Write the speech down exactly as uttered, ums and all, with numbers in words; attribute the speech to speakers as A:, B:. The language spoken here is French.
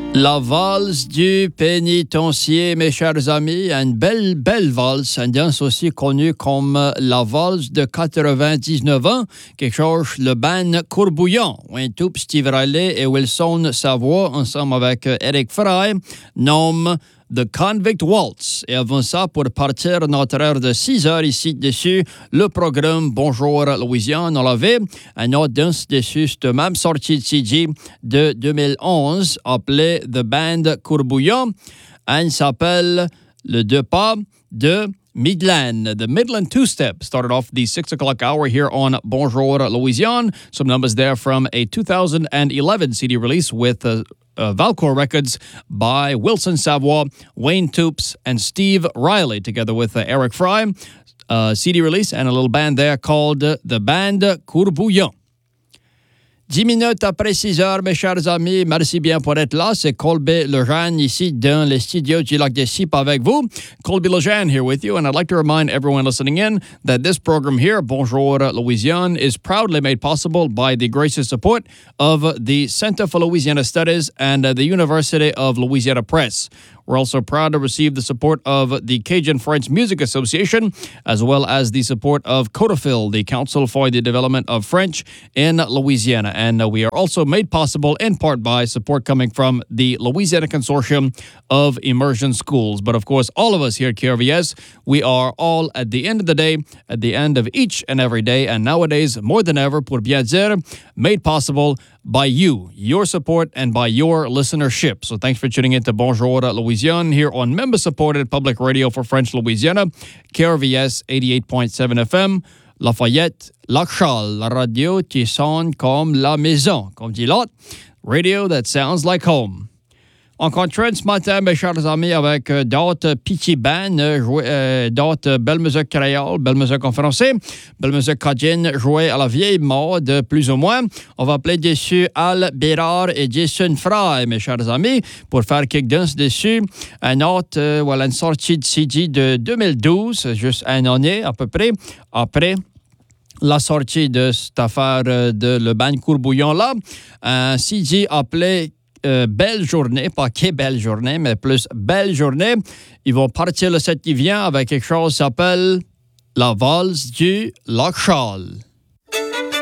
A: La valse du pénitencier, mes chers amis, une belle, belle valse, une danse aussi connue comme la valse de quatre-vingt-dix-neuf ans, quelque chose, le band Courbouillon, Wintoup, Steve Riley et Wilson Savoie, ensemble avec Eric Fry, nomme The Convict Waltz. Et avant ça, pour partir notre heure de six heures ici dessus, le programme Bonjour Louisiane, on l'avait un autre danse dessus, cette même sortie de C D de deux mille onze, appelé The Band Courbouillon. Elle s'appelle Le Deux Pas de Midland. The Midland Two-Step started off the six o'clock hour here on Bonjour Louisiane. Some numbers there from a two thousand eleven C D release with uh, uh, Valcour Records by Wilson Savoie, Wayne Toops, and Steve Riley, together with uh, Eric Fry. Uh, C D release and a little band there called uh, The Band Courbouillon. Dix minutes après six heures, mes chers amis, merci bien pour être là. C'est Colby Lejeune ici dans les studios du Lac des Cipes avec vous. Colby Lejeune here with you, and I'd like to remind everyone listening in that this program here, Bonjour Louisiane, is proudly made possible by the gracious support of the Center for Louisiana Studies and uh, the University of Louisiana Press. We're also proud to receive the support of the Cajun French Music Association, as well as the support of CODAFIL, the Council for the Development of French in Louisiana. And uh, we are also made possible in part by support coming from the Louisiana Consortium of Immersion Schools. But of course, all of us here at K R V S, we are all at the end of the day, at the end of each and every day, and nowadays, more than ever, pour bien dire, made possible by you, your support, and by your listenership. So thanks for tuning in to Bonjour Louisiane here on member-supported public radio for French Louisiana, K R V S eighty-eight point seven F M, Lafayette, Lac-Charles, la radio qui sonne comme la maison, comme dit l'autre, radio that sounds like home. On continue ce matin, mes chers amis, avec euh, d'autres petits bands, euh, euh, d'autres belle musique créole, belle musique en français, belle musique cajun, jouée à la vieille mode, plus ou moins. On va appeler dessus Al Bérard et Jason Fry, mes chers amis, pour faire quelques danses dessus. Un autre, euh, voilà, une sortie de C D de deux mille douze, juste un année à peu près, après la sortie de cette affaire euh, de le band Courbouillon-là. Un C D appelé Euh, Belle Journée, pas qu'est Belle Journée, mais plus Belle Journée. Ils vont partir le sept qui vient avec quelque chose qui s'appelle La valse du Lac-Charles.